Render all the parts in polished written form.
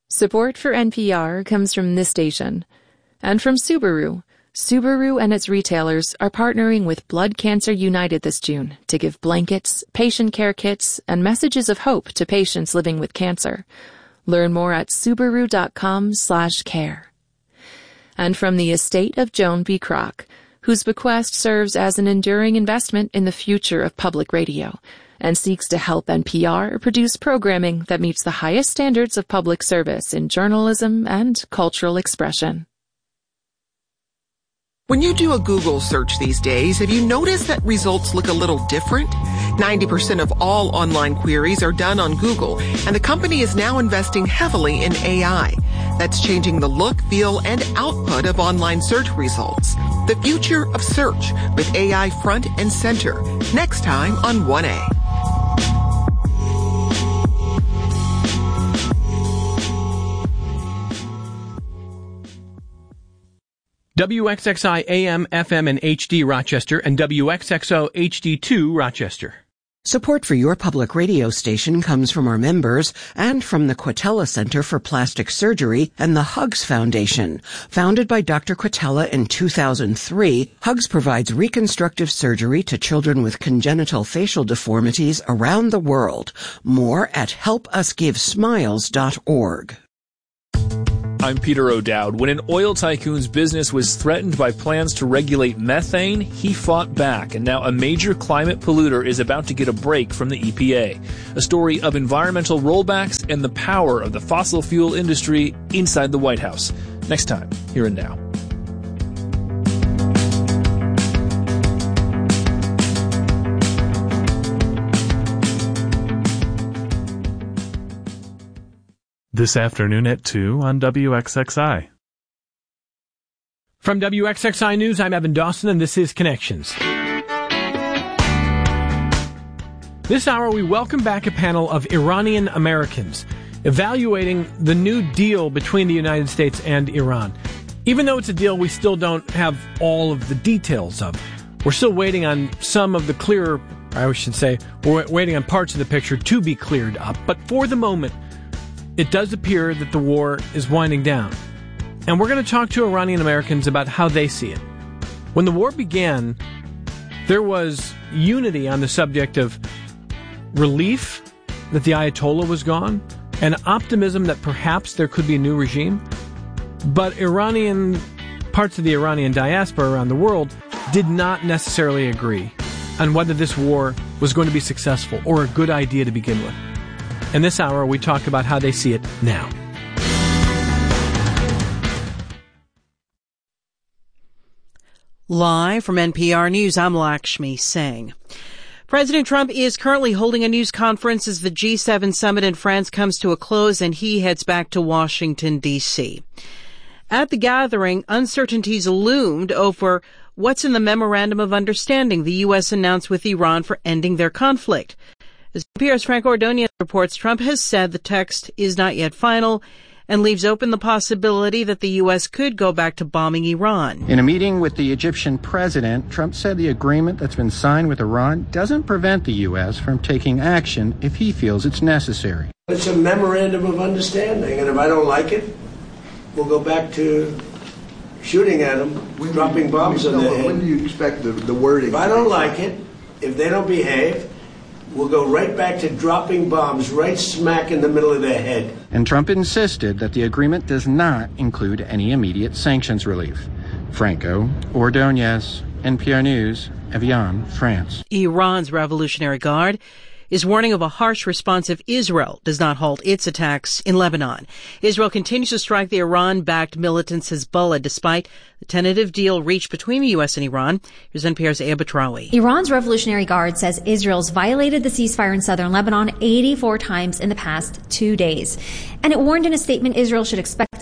Support for NPR comes from this station and from Subaru. Subaru and its retailers are partnering with Blood Cancer United this June to give blankets, patient care kits, and messages of hope to patients living with cancer. Learn more at Subaru.com/care. And from the estate of Joan B. Kroc, whose bequest serves as an enduring investment in the future of public radio and seeks to help NPR produce programming that meets the highest standards of public service in journalism and cultural expression. When you do a Google search these days, have you noticed that results look a little different? 90% of all online queries are done on Google, and the company is now investing heavily in AI. That's changing the look, feel, and output of online search results. The future of search with AI front and center. Next time on 1A. WXXI AM, FM, and HD Rochester, and WXXO HD2 Rochester. Support for your public radio station comes from our members and from the Quatella Center for Plastic Surgery and the Hugs Foundation. Founded by Dr. Quatella in 2003, Hugs provides reconstructive surgery to children with congenital facial deformities around the world. More at helpusgivesmiles.org. I'm Peter O'Dowd. When an oil tycoon's business was threatened by plans to regulate methane, he fought back, and now a major climate polluter is about to get a break from the EPA. A story of environmental rollbacks and the power of the fossil fuel industry inside the White House. Next time, Here and Now. This afternoon at 2 on WXXI. From WXXI News, I'm Evan Dawson, and this is Connections. This hour, we welcome back a panel of Iranian Americans evaluating the new deal between the United States and Iran. Even though it's a deal we still don't have all of the details of, we're still waiting on some of the clearer, I should say, we're waiting on parts of the picture to be cleared up. But for the moment, it does appear that the war is winding down. And we're going to talk to Iranian Americans about how they see it. When the war began, there was unity on the subject of relief that the Ayatollah was gone and optimism that perhaps there could be a new regime. But parts of the Iranian diaspora around the world did not necessarily agree on whether this war was going to be successful or a good idea to begin with. In this hour, we talk about how they see it now. Live from NPR News, I'm Lakshmi Singh. President Trump is currently holding a news conference as the G7 summit in France comes to a close and he heads back to Washington, D.C. At the gathering, uncertainties loomed over what's in the Memorandum of Understanding the U.S. announced with Iran for ending their conflict. As NPR's Frank Ordonez reports, Trump has said the text is not yet final and leaves open the possibility that the U.S. could go back to bombing Iran. In a meeting with the Egyptian president, Trump said the agreement that's been signed with Iran doesn't prevent the U.S. from taking action if he feels it's necessary. It's a memorandum of understanding, and if I don't like it, we'll go back to shooting at them, dropping bombs on their head. When do you expect the wording? If I don't like it, if they don't behave, we'll go right back to dropping bombs right smack in the middle of their head. And Trump insisted that the agreement does not include any immediate sanctions relief. Franco Ordonez, NPR News, Evian, France. Iran's Revolutionary Guard is warning of a harsh response if Israel does not halt its attacks in Lebanon. Israel continues to strike the Iran-backed militant Hezbollah despite the tentative deal reached between the U.S. and Iran. Here's NPR's Aya Batrawi. Iran's Revolutionary Guard says Israel's violated the ceasefire in southern Lebanon 84 times in the past 2 days. And it warned in a statement Israel should expect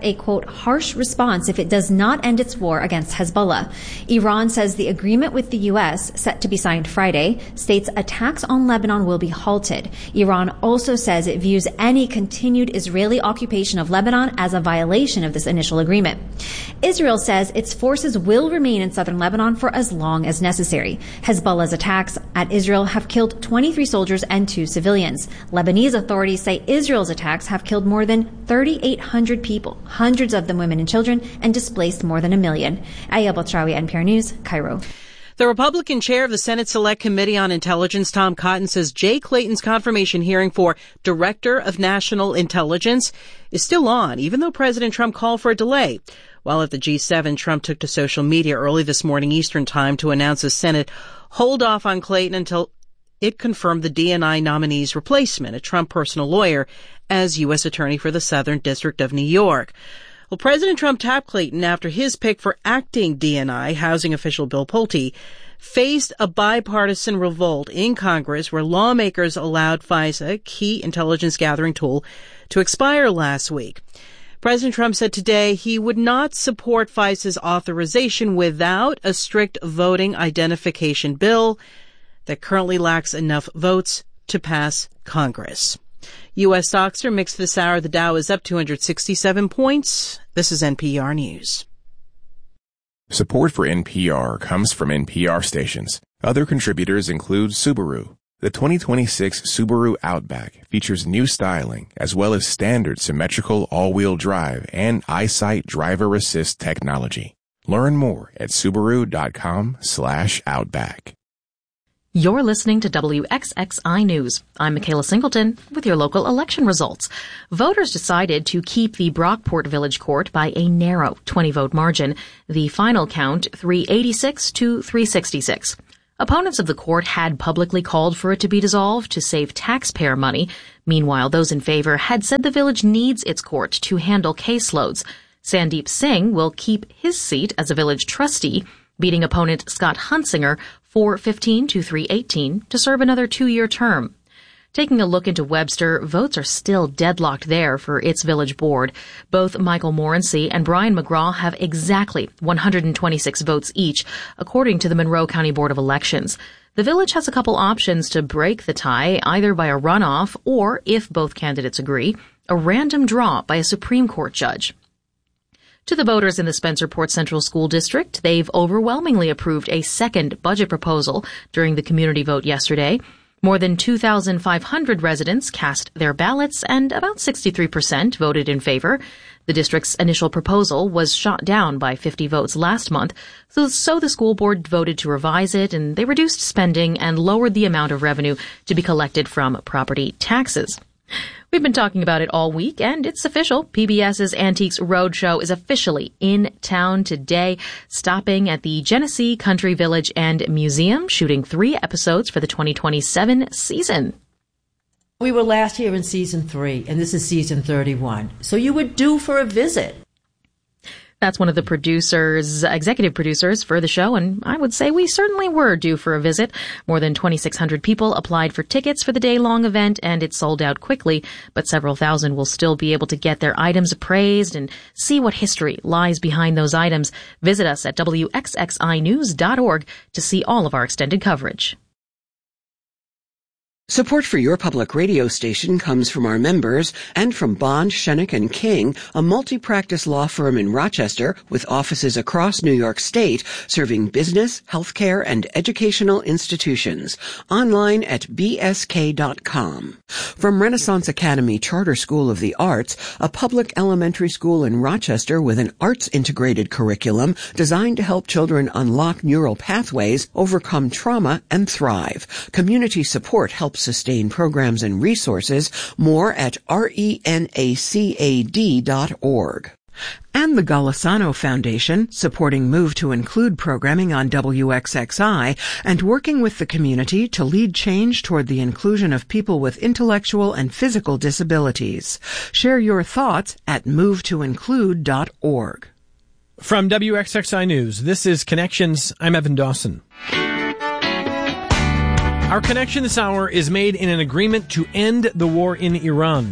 a, quote, harsh response if it does not end its war against Hezbollah. Iran says the agreement with the U.S., set to be signed Friday, states attacks on Lebanon will be halted. Iran also says it views any continued Israeli occupation of Lebanon as a violation of this initial agreement. Israel says its forces will remain in southern Lebanon for as long as necessary. Hezbollah's attacks at Israel have killed 23 soldiers and 2 civilians. Lebanese authorities say Israel's attacks have killed more than 3,800 people, hundreds of them women and children, and displaced more than 1 million. Aya Batrawi, NPR News, Cairo. The Republican chair of the Senate Select Committee on Intelligence, Tom Cotton, says Jay Clayton's confirmation hearing for Director of National Intelligence is still on, even though President Trump called for a delay. While at the G7, Trump took to social media early this morning Eastern Time to announce the Senate hold off on Clayton until it confirmed the DNI nominee's replacement, a Trump personal lawyer, as U.S. Attorney for the Southern District of New York. Well, President Trump tapped Clayton after his pick for acting DNI, housing official Bill Pulte, faced a bipartisan revolt in Congress where lawmakers allowed FISA, a key intelligence gathering tool, to expire last week. President Trump said today he would not support FISA's authorization without a strict voting identification bill that currently lacks enough votes to pass Congress. U.S. stocks are mixed this hour. The Dow is up 267 points. This is NPR News. Support for NPR comes from NPR stations. Other contributors include Subaru. The 2026 Subaru Outback features new styling as well as standard symmetrical all-wheel drive and EyeSight driver assist technology. Learn more at Subaru.com/Outback. You're listening to WXXI News. I'm Michaela Singleton with your local election results. Voters decided to keep the Brockport Village Court by a narrow 20-vote margin. The final count, 386 to 366. Opponents of the court had publicly called for it to be dissolved to save taxpayer money. Meanwhile, those in favor had said the village needs its court to handle caseloads. Sandeep Singh will keep his seat as a village trustee, beating opponent Scott Hunsinger 415 to 318 to serve another 2-year term. Taking a look into Webster, votes are still deadlocked there for its village board. Both Michael Morency and Brian McGraw have exactly 126 votes each, according to the Monroe County Board of Elections. The village has a couple options to break the tie, either by a runoff or, if both candidates agree, a random draw by a Supreme Court judge. To the voters in the Spencerport Central School District, they've overwhelmingly approved a second budget proposal during the community vote yesterday. More than 2,500 residents cast their ballots, and about 63% voted in favor. The district's initial proposal was shot down by 50 votes last month, so the school board voted to revise it, and they reduced spending and lowered the amount of revenue to be collected from property taxes. We've been talking about it all week, and it's official. PBS's Antiques Roadshow is officially in town today, stopping at the Genesee Country Village and Museum, shooting 3 episodes for the 2027 season. We were last here in season 3, and this is season 31. So you were due for a visit. That's one of the executive producers for the show, and I would say we certainly were due for a visit. More than 2,600 people applied for tickets for the day-long event, and it sold out quickly, but several thousand will still be able to get their items appraised and see what history lies behind those items. Visit us at WXXInews.org to see all of our extended coverage. Support for your public radio station comes from our members and from Bond, Schoeneck & King, a multi-practice law firm in Rochester with offices across New York State, serving business, healthcare, and educational institutions. Online at bsk.com. From Renaissance Academy Charter School of the Arts, a public elementary school in Rochester with an arts-integrated curriculum designed to help children unlock neural pathways, overcome trauma, and thrive. Community support helps sustain programs and resources. More at renacad.org. And the Golisano Foundation, supporting Move to Include programming on WXXI and working with the community to lead change toward the inclusion of people with intellectual and physical disabilities. Share your thoughts at movetoinclude.org. From WXXI News, this is Connections. I'm Evan Dawson. Our connection this hour is made in an agreement to end the war in Iran.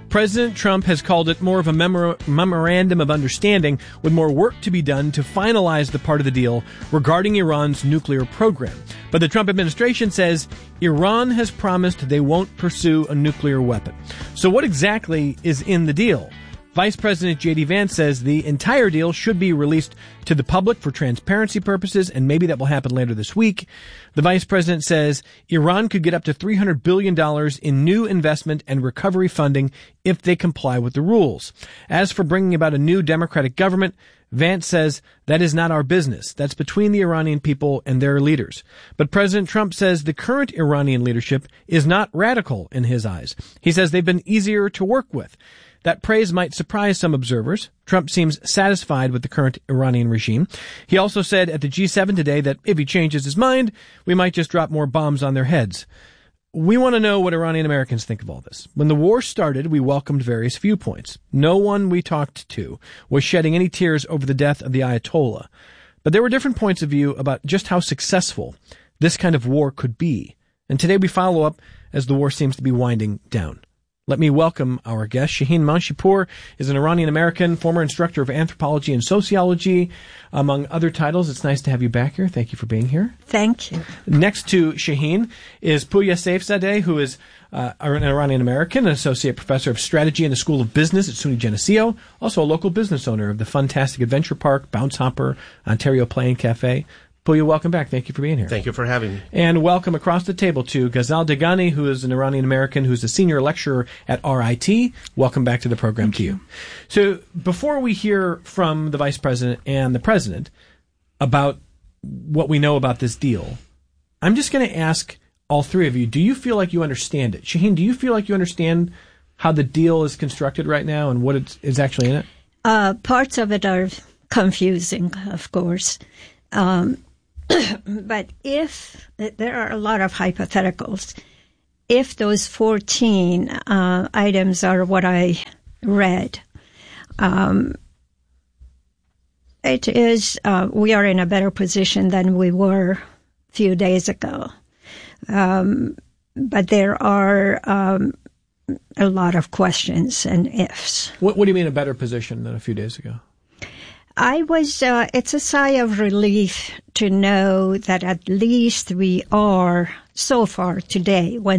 President Trump has called it more of a memorandum of understanding with more work to be done to finalize the part of the deal regarding Iran's nuclear program. But the Trump administration says Iran has promised they won't pursue a nuclear weapon. So what exactly is in the deal? Vice President J.D. Vance says the entire deal should be released to the public for transparency purposes, and maybe that will happen later this week. The vice president says Iran could get up to $300 billion in new investment and recovery funding if they comply with the rules. As for bringing about a new democratic government, Vance says that is not our business. That's between the Iranian people and their leaders. But President Trump says the current Iranian leadership is not radical in his eyes. He says they've been easier to work with. That praise might surprise some observers. Trump seems satisfied with the current Iranian regime. He also said at the G7 today that if he changes his mind, we might just drop more bombs on their heads. We want to know what Iranian Americans think of all this. When the war started, we welcomed various viewpoints. No one we talked to was shedding any tears over the death of the Ayatollah. But there were different points of view about just how successful this kind of war could be. And today we follow up as the war seems to be winding down. Let me welcome our guest. Shaheen Manshipur is an Iranian-American, former instructor of anthropology and sociology, among other titles. It's nice to have you back here. Thank you for being here. Thank you. Next to Shaheen is Pooya Saifzadeh, who is an Iranian-American, an associate professor of strategy in the School of Business at SUNY Geneseo, also a local business owner of the Funtastic Adventure Park, Bounce Hopper, Ontario Play and Cafe. Pooya, welcome back. Thank you for being here. Thank you for having me. And welcome across the table to Ghazal Degani, who is an Iranian-American who's a senior lecturer at RIT. Welcome back to the program. Thank you. So before we hear from the Vice President and the President about what we know about this deal, I'm just going to ask all three of you, do you feel like you understand it? Shaheen, do you feel like you understand how the deal is constructed right now and what is actually in it? Parts of it are confusing, of course. But if there are a lot of hypotheticals, if those 14 items are what I read, it is we are in a better position than we were a few days ago. But there are a lot of questions and ifs. What do you mean a better position than a few days ago? It's a sigh of relief to know that at least we are, so far today, when